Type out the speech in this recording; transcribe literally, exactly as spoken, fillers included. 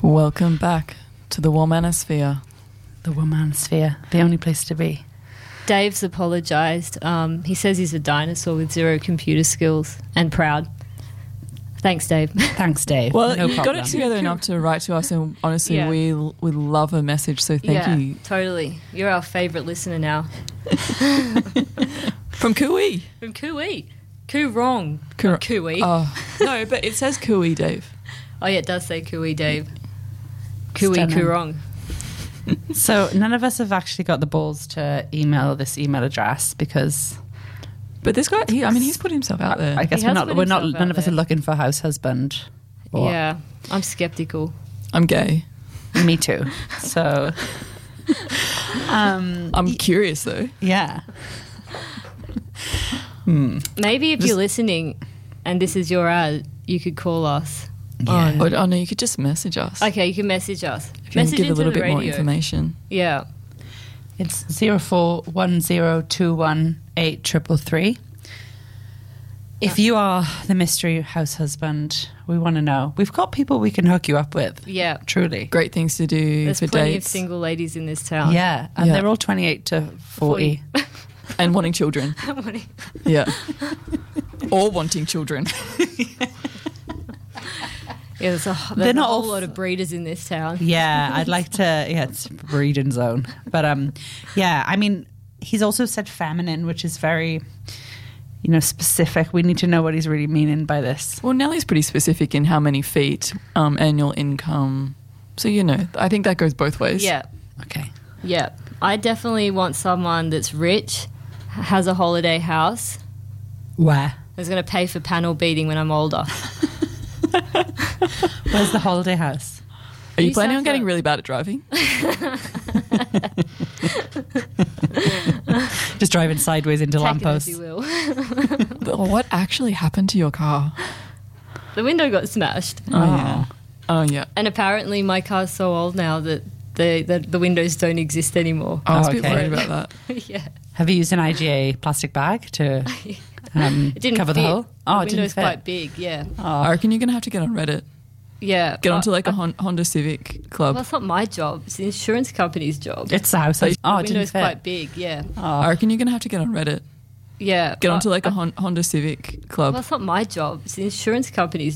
Welcome back to the Womanosphere. The Womanosphere, the only place to be. Dave's apologised. Um, he says he's a dinosaur with zero computer skills and proud. Thanks, Dave. Thanks, Dave. Well, no you problem. got it together enough to write to us, and honestly, Yeah. we we love a message, so thank yeah, you. totally. You're our favourite listener now. From Cooey. From Cooey. Coo wrong. Coo- Not Cooey. Oh, no, but it says Cooey, Dave. Oh, yeah, it does say Cooey, Dave. Cooey, Stunning. Coo wrong. So none of us have actually got the balls to email this email address because But this guy, he, I mean, he's put himself out there. I guess He we're has not. put We're not. himself None out of us are there. looking for a house husband. Or- Yeah, I'm sceptical. I'm gay. Me too. So, um, I'm curious, though. yeah. Hmm. Maybe if Just- you're listening and this is your ad, you could call us. Yeah. on- Oh, oh, no, you could just message us. Okay, you can message us. If you can Message give a into little the bit more radio. information. Yeah. It's zero four one zero two one eight triple three. If you are the mystery house husband, we want to know. We've got people we can hook you up with. Yeah. Truly. Great things to do There's for plenty dates of single ladies in this town. Yeah, and Yeah. they're all twenty-eight to forty. and wanting children. Yeah. Or wanting children. Yeah, there's a, there's They're a not whole all lot of breeders in this town. Yeah, I'd like to. Yeah, it's breeding zone. But um, yeah, I mean, he's also said feminine, which is very, you know, specific. We need to know what he's really meaning by this. Well, Nellie's pretty specific in how many feet, um, annual income. So, you know, I think that goes both ways. Yeah, Okay. yeah. I definitely want someone that's rich, has a holiday house, Where? is going to pay for panel beating when I'm older. Where's the holiday house? Are you New planning on South getting Wales. really bad at driving? Just driving sideways into Take it as lampposts. you will. Oh, what actually happened to your car? The window got smashed. Oh, yeah. Oh, yeah. And apparently my car's so old now that the, the, the windows don't exist anymore. I was Oh, a bit okay. worried about that. Yeah. Have you used an I G A plastic bag to um, It didn't cover fit. the hole? Oh, the it didn't window's fit. quite big, yeah. I reckon you're going to have to get on Reddit. Yeah. Get onto Uh, like a Hon- Honda Civic club. Well, that's not my job. It's the insurance company's job. It's the house. The Oh, the it didn't window's fit. quite big, yeah. I reckon you're going to have to get on Reddit. Yeah. Get Uh, onto like a uh, Hon- Honda Civic club. Well, that's not my job. It's the insurance company's